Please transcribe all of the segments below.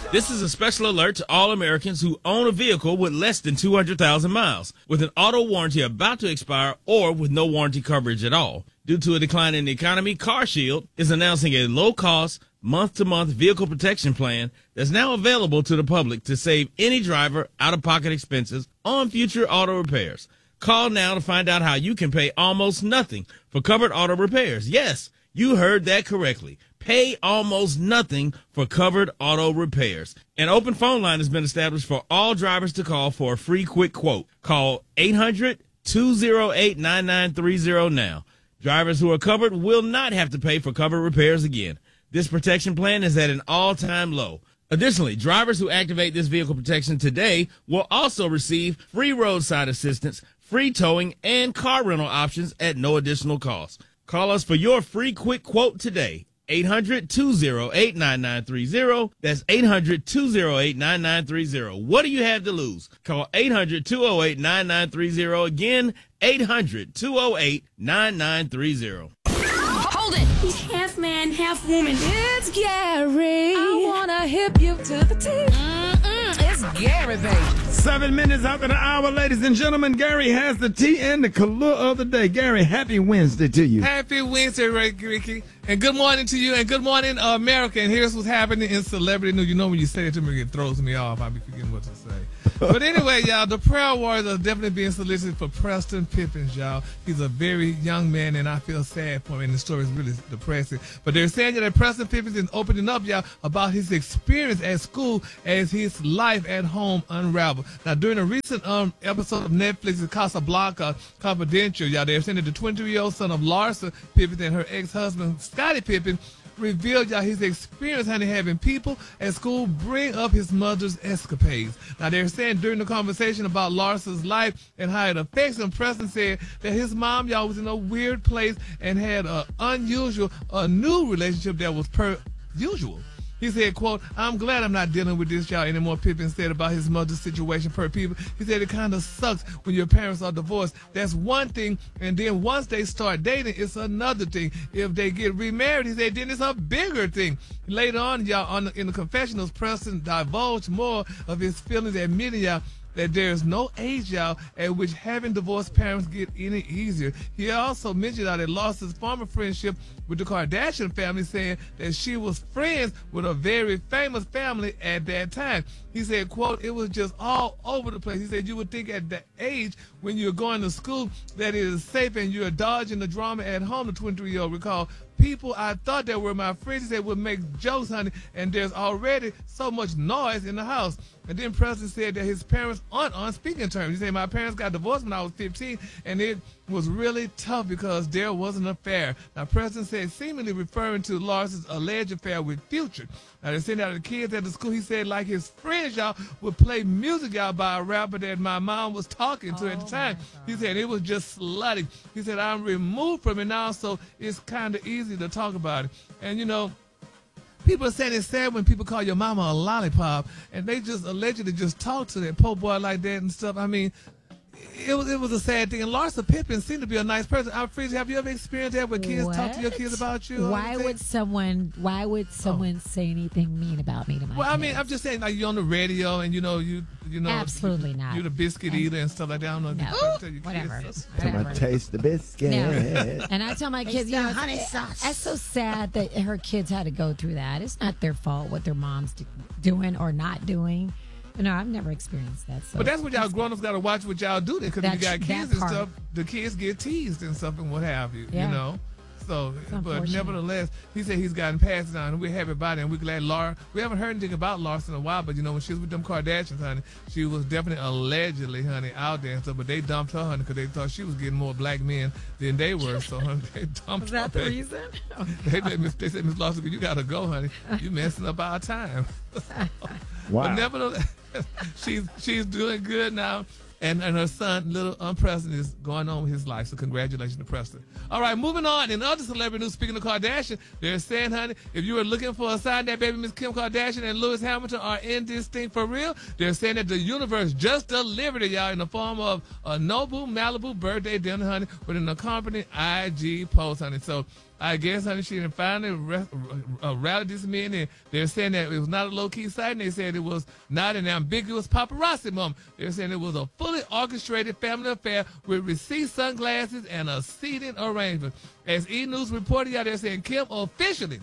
This is a special alert to all Americans who own a vehicle with less than 200,000 miles, with an auto warranty about to expire or with no warranty coverage at all. Due to a decline in the economy, CarShield is announcing a low-cost, month-to-month vehicle protection plan that's now available to the public to save any driver out-of-pocket expenses on future auto repairs. Call now to find out how you can pay almost nothing for covered auto repairs. Yes, you heard that correctly. Pay almost nothing for covered auto repairs. An open phone line has been established for all drivers to call for a free quick quote. Call 800-208-9930 now. Drivers who are covered will not have to pay for covered repairs again. This protection plan is at an all-time low. Additionally, drivers who activate this vehicle protection today will also receive free roadside assistance, free towing, and car rental options at no additional cost. Call us for your free quick quote today. 800-208-9930. That's 800-208-9930. What do you have to lose? Call 800-208-9930. Again, 800-208-9930. Hold it! He's half man, half woman. It's Gary. I wanna hip you to the T. It's Gary, baby. 7 minutes after the hour, ladies and gentlemen, Gary has the tea and the color of the day. Gary, happy Wednesday to you. Happy Wednesday, Ricky. And good morning to you, and good morning, America. And here's what's happening in celebrity news. You know when you say it to me, it throws me off. I'll be forgetting what to say. But anyway, y'all, the prayer warriors are definitely being solicited for Preston Pippins, y'all. He's a very young man, and I feel sad for him, and the story is really depressing. But they're saying that Preston Pippins is opening up, y'all, about his experience at school as his life at home unraveled. Now, during a recent episode of Netflix's Casablanca Confidential, y'all, they're saying that the 22-year-old son of Larsa Pippins and her ex-husband, Scottie Pippen, revealed y'all his experience having people at school bring up his mother's escapades. Now they're saying during the conversation about Larsa's life and how it affects him, Preston said that his mom y'all was in a weird place and had a new relationship that was per usual. He said, quote, "I'm glad I'm not dealing with this, y'all, anymore," Pippen said about his mother's situation per people. He said it kind of sucks when your parents are divorced. That's one thing. And then once they start dating, it's another thing. If they get remarried, he said, then it's a bigger thing. Later on, y'all, in the confessionals, Preston divulged more of his feelings, admitting, y'all, that there's no age, y'all, at which having divorced parents get any easier. He also mentioned that he lost his former friendship with the Kardashian family, saying that she was friends with a very famous family at that time. He said, quote, "It was just all over the place." He said, "You would think at the age when you're going to school that it is safe and you're dodging the drama at home," the 23-year-old recalled. "People I thought that were my friends," he said, "would make jokes, honey, and there's already so much noise in the house." And then Preston said that his parents aren't on speaking terms. He said, "My parents got divorced when I was 15, and it was really tough because there was an affair." Now, Preston said, seemingly referring to Larsa's alleged affair with Future. Now, they sent out the kids at the school. He said, like his friends, y'all, would play music, y'all, by a rapper that my mom was talking to at the time. He said, it was just slutty. He said, "I'm removed from it now, so it's kind of easy to talk about it." And, you know, people are saying it's sad when people call your mama a lollipop, and they just allegedly just talk to that poor boy like that and stuff. I mean, it was a sad thing. And Larsa Pippen seemed to be a nice person. Freeze, have you ever experienced that when kids talk to your kids about you? Why would someone say anything mean about me to my kids? I mean, I'm just saying, like, you're on the radio and you know absolutely not. You're the biscuit eater and stuff like that. I don't know. Whatever. Come on, taste the biscuit. No. And I tell my kids, honey sauce. That's so sad that her kids had to go through that. It's not their fault what their mom's doing or not doing. No, I've never experienced that. So. But that's what y'all grown-ups got to watch what y'all do then, because if you got kids and stuff, the kids get teased and stuff and what have you, you know. So, but nevertheless, he said he's gotten past it on, and we're happy about it, and we're glad we haven't heard anything about Larsa in a while, but, you know, when she was with them Kardashians, honey, she was definitely allegedly, honey, out there and stuff, but they dumped her, honey, because they thought she was getting more black men than they were, so, honey, they dumped her. Was that the reason? They said, "Miss Larsa, you got to go, honey. You messing up our time." Wow. But nevertheless, she's doing good now. And her son, little Preston, is going on with his life. So congratulations to Preston. All right, moving on. In other celebrity news, speaking of Kardashian, they're saying, honey, if you were looking for a sign that baby Miss Kim Kardashian and Lewis Hamilton are in this thing for real, they're saying that the universe just delivered it, y'all, in the form of a Nobu Malibu birthday dinner, honey, with an accompanying IG post, honey. So I guess, honey, she done finally rallied these men, and they're saying that it was not a low-key sighting. They said it was not an ambiguous paparazzi moment. They're saying it was a fully orchestrated family affair with receipt sunglasses and a seating arrangement. As E! News reported, y'all, they're saying Kim officially,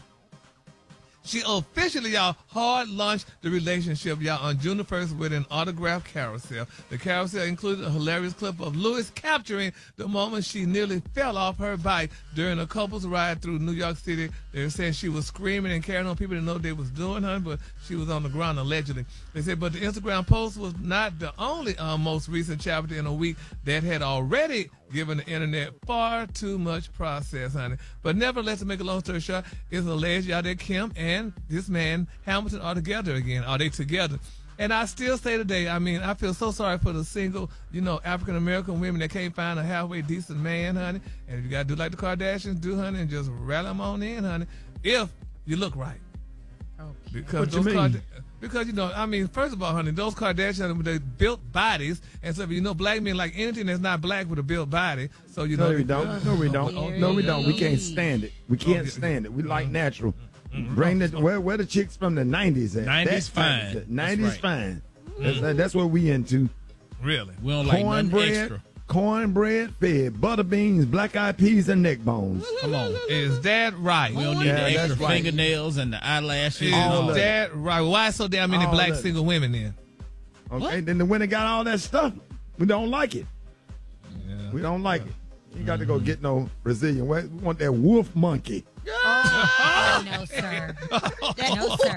y'all, hard launched the relationship, y'all, on June the 1st with an autograph carousel. The carousel included a hilarious clip of Lewis capturing the moment she nearly fell off her bike during a couple's ride through New York City. They were saying she was screaming and carrying on. People didn't know what they was doing, honey, but she was on the ground allegedly. They said, but the Instagram post was not the only most recent chapter in a week that had already given the internet far too much process, honey. But nevertheless, to make a long story short, it's alleged y'all that Kim and this man, Hamilton, are together again. Are they together? And I still say today, I mean, I feel so sorry for the single, African-American women that can't find a halfway decent man, honey. And if you got to do like the Kardashians do, honey, and just rally them on in, honey, if you look right. Okay. Because What you mean? Because, first of all, honey, those Kardashians, they built bodies. And so, black men like anything that's not black with a built body. So, No, we don't. No, we don't. No, we don't. We can't stand it. We can't stand it. We like natural. Bring the where the chicks from the 90s at? 90s That's fine. 90s That's fine. That's what we into. Really? We don't like nothing extra. Cornbread, fed butter beans, black eyed peas, and neck bones. Come on. Is that right? We don't need Yeah, the extra that's right. fingernails and the eyelashes. Is and all that. that right? Why so damn many All black of it. single women then? Okay, then the winner got all that stuff. We don't like it. Yeah. We don't like it. You got to go get no Brazilian. We want that wolf monkey. Oh, no, sir. No, sir.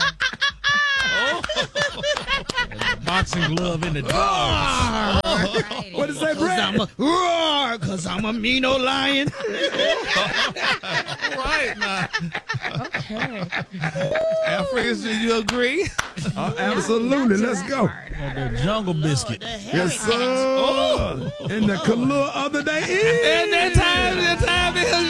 Boxing glove in the dark. Alrighty. What did it say, Brad? Roar, because I'm a mean old lion. Right now. Okay. Africans, do you agree? Absolutely. Let's go. The jungle biscuit. Yes, sir. And the color of the day And is. that time is,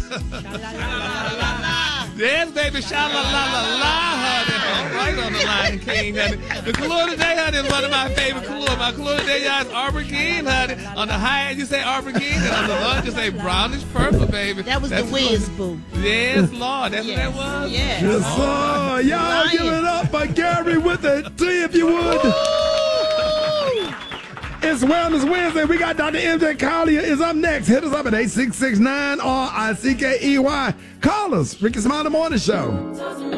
yes. Yes, baby, sha-la-la-la-la, honey. Right on the Lion King, honey. The color today, honey, is one of my favorite colors. My color today, y'all, is aubergine, honey. On the high end, you say aubergine, and on the low end, you say brownish purple, baby. That was That's the whiz, boo. Yes, Lord. That's what that was? Yes. Yes, sir. Y'all Lion. give it up for Gary with a T, if you would. It's Wellness Wednesday. We got Dr. MJ Collier is up next. Hit us up at 866-9RICKEY. Call us. Ricky Smiley Morning Show.